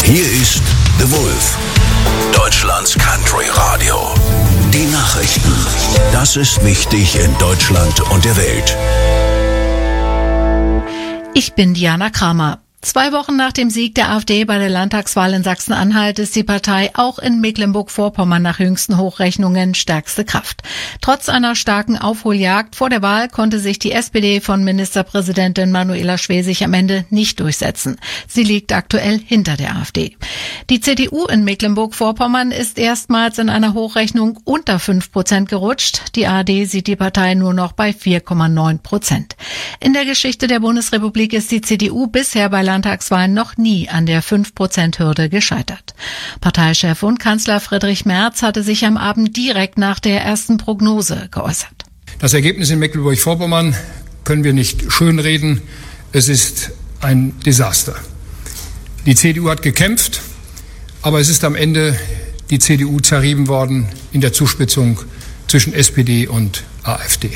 Hier ist The Wolf, Deutschlands Country Radio. Die Nachrichten. Das ist wichtig in Deutschland und der Welt. Ich bin Diana Kramer. 2 Wochen nach dem Sieg der AfD bei der Landtagswahl in Sachsen-Anhalt ist die Partei auch in Mecklenburg-Vorpommern nach jüngsten Hochrechnungen stärkste Kraft. Trotz einer starken Aufholjagd vor der Wahl konnte sich die SPD von Ministerpräsidentin Manuela Schwesig am Ende nicht durchsetzen. Sie liegt aktuell hinter der AfD. Die CDU in Mecklenburg-Vorpommern ist erstmals in einer Hochrechnung unter 5% gerutscht. Die ARD sieht die Partei nur noch bei 4,9%. In der Geschichte der Bundesrepublik ist die CDU bisher bei Landtagswahlen noch nie an der 5%-Hürde gescheitert. Parteichef und Kanzler Friedrich Merz hatte sich am Abend direkt nach der ersten Prognose geäußert. Das Ergebnis in Mecklenburg-Vorpommern können wir nicht schönreden. Es ist ein Desaster. Die CDU hat gekämpft, aber es ist am Ende die CDU zerrieben worden in der Zuspitzung zwischen SPD und AfD.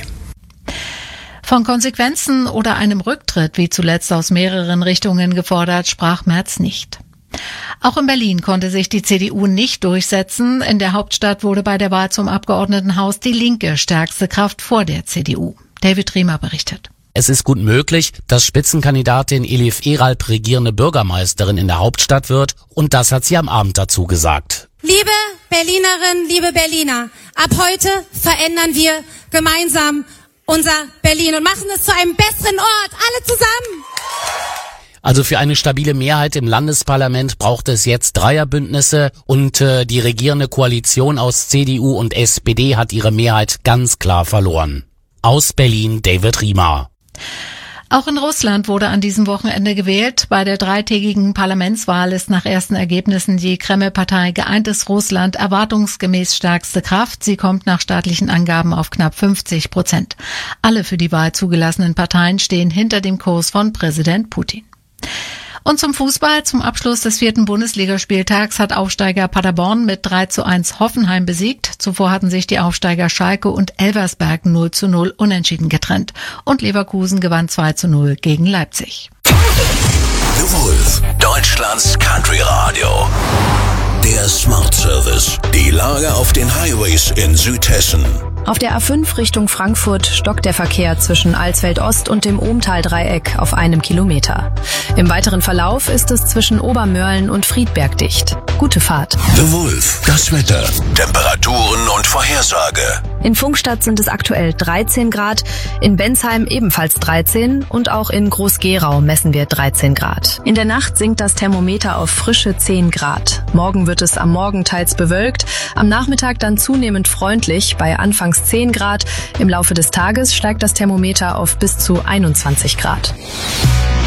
Von Konsequenzen oder einem Rücktritt, wie zuletzt aus mehreren Richtungen gefordert, sprach Merz nicht. Auch in Berlin konnte sich die CDU nicht durchsetzen. In der Hauptstadt wurde bei der Wahl zum Abgeordnetenhaus die Linke stärkste Kraft vor der CDU. David Riemer berichtet. Es ist gut möglich, dass Spitzenkandidatin Elif Eralp regierende Bürgermeisterin in der Hauptstadt wird, und das hat sie am Abend dazu gesagt. Liebe Berlinerinnen, liebe Berliner, ab heute verändern wir gemeinsam unser Berlin und machen es zu einem besseren Ort, alle zusammen. Also für eine stabile Mehrheit im Landesparlament braucht es jetzt Dreierbündnisse, und die regierende Koalition aus CDU und SPD hat ihre Mehrheit ganz klar verloren. Aus Berlin, David Riemer. Auch in Russland wurde an diesem Wochenende gewählt. Bei der 3-tägigen Parlamentswahl ist nach ersten Ergebnissen die Kreml-Partei Geeintes Russland erwartungsgemäß stärkste Kraft. Sie kommt nach staatlichen Angaben auf knapp 50%. Alle für die Wahl zugelassenen Parteien stehen hinter dem Kurs von Präsident Putin. Und zum Fußball. Zum Abschluss des 4. Bundesligaspieltags hat Aufsteiger Paderborn mit 3:1 Hoffenheim besiegt. Zuvor hatten sich die Aufsteiger Schalke und Elversberg 0:0 unentschieden getrennt. Und Leverkusen gewann 2:0 gegen Leipzig. The Wolf, Deutschlands Country Radio. Der Smart Service. Die Lage auf den Highways in Südhessen. Auf der A5 Richtung Frankfurt stockt der Verkehr zwischen Alsfeld-Ost und dem Ohmtal-Dreieck auf 1 Kilometer. Im weiteren Verlauf ist es zwischen Obermörlen und Friedberg dicht. Gute Fahrt. The Wolf, das Wetter, Temperaturen und Vorhersage. In Pfungstadt sind es aktuell 13 Grad, in Bensheim ebenfalls 13 und auch in Groß-Gerau messen wir 13 Grad. In der Nacht sinkt das Thermometer auf frische 10 Grad. Morgen wird es am Morgen teils bewölkt, am Nachmittag dann zunehmend freundlich bei anfangs 10 Grad. Im Laufe des Tages steigt das Thermometer auf bis zu 21 Grad.